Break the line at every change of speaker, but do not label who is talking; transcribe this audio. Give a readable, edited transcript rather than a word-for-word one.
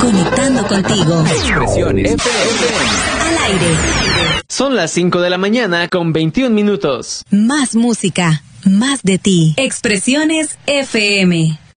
Conectando contigo.
Expresiones FM.
Al aire.
Son las 5 de la mañana con 21 minutos.
Más música, más de ti. Expresiones FM.